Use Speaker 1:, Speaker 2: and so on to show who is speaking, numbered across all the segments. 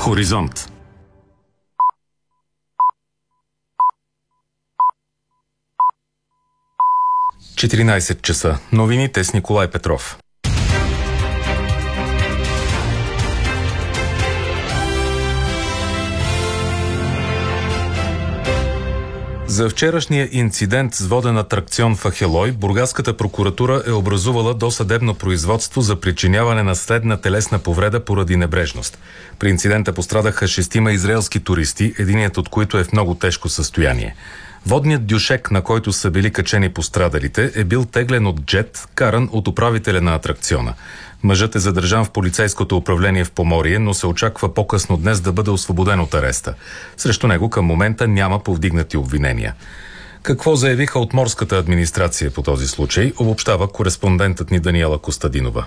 Speaker 1: Хоризонт. – 14 часа. Новините с Николай Петров. За вчерашния инцидент с воден атракцион в Ахелой, бургаската прокуратура е образувала досъдебно производство за причиняване на следна телесна повреда поради небрежност. При инцидента пострадаха 6 израелски туристи, единият от които е в много тежко състояние. Водният дюшек, на който са били качени пострадалите, е бил теглен от джет, каран от управителя на атракциона. Мъжът е задържан в полицейското управление в Поморие, но се очаква по-късно днес да бъде освободен от ареста. Срещу него към момента няма повдигнати обвинения. Какво заявиха от морската администрация по този случай, обобщава кореспондентът ни Даниела Костадинова.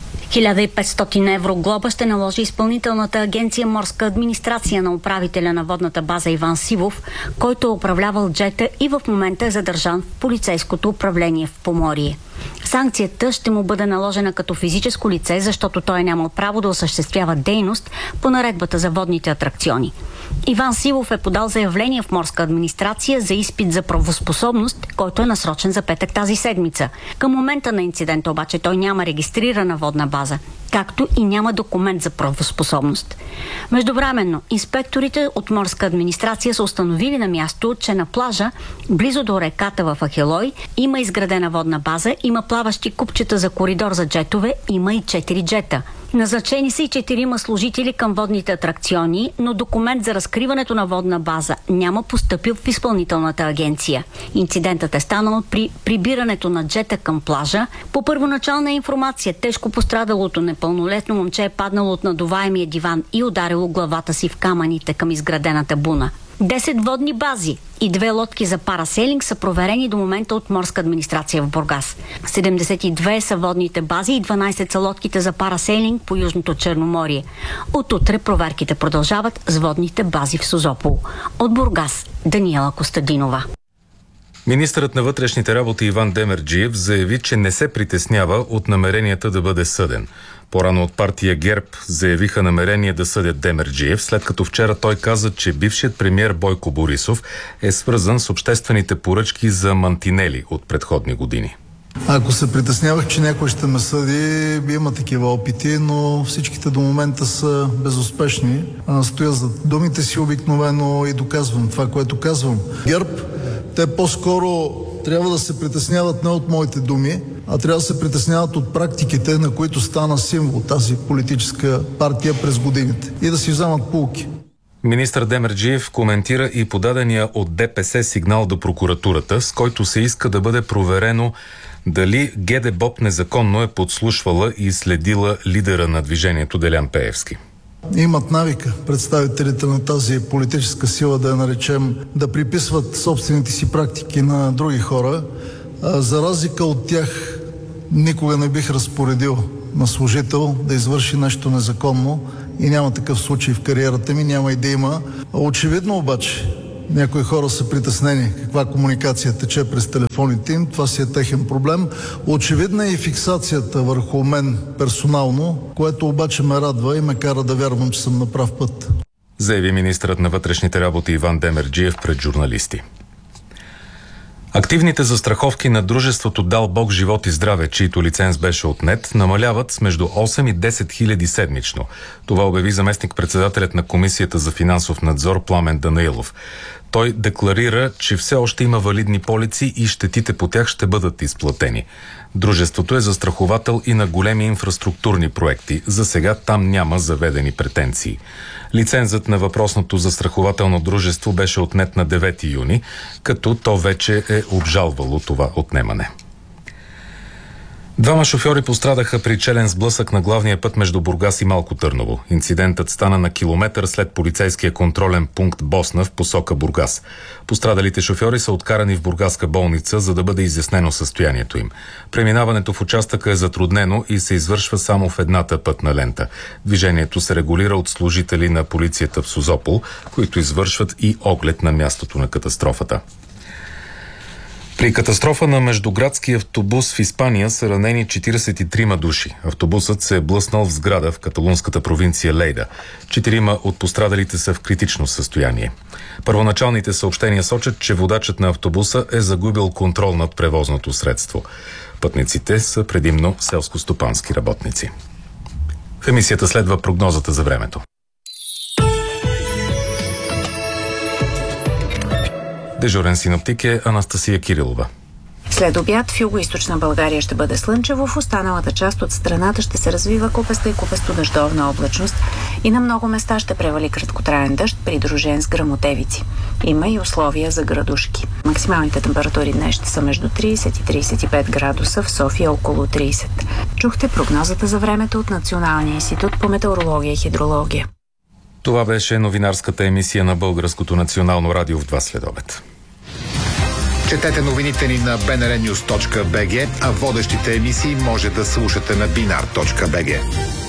Speaker 2: 1500 евро глоба ще наложи Изпълнителната агенция морска администрация на управителя на водната база Иван Сивов, който е управлявал джета и в момента е задържан в полицейското управление в Поморие. Санкцията ще му бъде наложена като физическо лице, защото той е нямал право да осъществява дейност по наредбата за водните атракциони. Иван Сивов е подал заявление в морска администрация за изпит за правоспособност, който е насрочен за петък тази седмица. Към момента на инцидента обаче той няма регистрирана водна база, както и няма документ за правоспособност. Междувременно, инспекторите от морска администрация са установили на място, че на плажа, близо до реката в Ахелой, има изградена водна база, има плаващи купчета за коридор за джетове, има и 4 джета. Назначени са и 4 служители към водните атракциони, но документ за разкриването на водна база няма постъпил в Изпълнителната агенция. Инцидентът е станал при прибирането на джета към плажа. По първоначална информация, тежко пострадалото непълнолетно момче е паднало от надуваемия диван и ударило главата си в камъните към изградената буна. 10 водни бази и 2 лодки за параселинг са проверени до момента от морска администрация в Бургас. 72 са водните бази и 12 са лодките за параселинг по Южното Черноморие. От утре проверките продължават с водните бази в Созопол. От Бургас, Даниела Костадинова.
Speaker 1: Министърът на вътрешните работи Иван Демерджиев заяви, че не се притеснява от намеренията да бъде съден. По-рано от партия ГЕРБ заявиха намерение да съдят Демерджиев, след като вчера той каза, че бившият премиер Бойко Борисов е свързан с обществените поръчки за мантинели от предходни години.
Speaker 3: Ако се притеснявах, че някой ще ме съди, има такива опити, но всичките до момента са безуспешни. Стоя за думите си обикновено и доказвам това, което казвам. ГЕРБ, те по-скоро трябва да се притесняват не от моите думи, а трябва да се притесняват от практиките, на които стана символ тази политическа партия през годините и да си вземат поуки.
Speaker 1: Министър Демерджиев коментира и подадения от ДПС сигнал до прокуратурата, с който се иска да бъде проверено дали ГДБОП незаконно е подслушвала и следила лидера на движението Делян Пеевски.
Speaker 3: Имат навика представителите на тази политическа сила, да я наречем, да приписват собствените си практики на други хора. За разлика от тях, никога не бих разпоредил на служител да извърши нещо незаконно и няма такъв случай в кариерата ми, няма и да има. Очевидно обаче, някои хора са притеснени каква комуникация тече през телефоните им, това си е техен проблем. Очевидна е и фиксацията върху мен персонално, което обаче ме радва и ме кара да вярвам, че съм на прав път.
Speaker 1: Заяви министърът на вътрешните работи Иван Демерджиев пред журналисти. Активните застраховки на дружеството Дал Бог живот и здраве, чието лиценз беше отнет, намаляват с между 8 и 10 хиляди седмично. Това обяви заместник-председателят на Комисията за финансов надзор Пламен Данаилов. Той декларира, че все още има валидни полици и щетите по тях ще бъдат изплатени. Дружеството е застраховател и на големи инфраструктурни проекти. За сега там няма заведени претенции. Лицензът на въпросното застрахователно дружество беше отнет на 9 юни, като то вече е обжалвало това отнемане. 2 шофьори пострадаха при челен сблъсък на главния път между Бургас и Малко Търново. Инцидентът стана на километър след полицейския контролен пункт Босна в посока Бургас. Пострадалите шофьори са откарани в бургаска болница, за да бъде изяснено състоянието им. Преминаването в участъка е затруднено и се извършва само в едната пътна лента. Движението се регулира от служители на полицията в Созопол, които извършват и оглед на мястото на катастрофата. При катастрофа на междуградски автобус в Испания са ранени 43 души. Автобусът се е блъснал в сграда в каталунската провинция Лейда. 4 от пострадалите са в критично състояние. Първоначалните съобщения сочат, че водачът на автобуса е загубил контрол над превозното средство. Пътниците са предимно селско-стопански работници. В емисията следва прогнозата за времето. Дежурен синоптик е Анастасия Кирилова.
Speaker 4: След обяд в югоизточна България ще бъде слънчево, в останалата част от страната ще се развива купеста и купесто-дъждовна облачност и на много места ще превали краткотраен дъжд, придружен с гръмотевици. Има и условия за градушки. Максималните температури днес ще са между 30 и 35 градуса, в София около 30. Чухте прогнозата за времето от Националния институт по метеорология и хидрология.
Speaker 1: Това беше новинарската емисия на Българското национално радио в 2 следобед.
Speaker 5: Четете новините ни на bnrnews.bg, а водещите емисии може да слушате на binar.bg.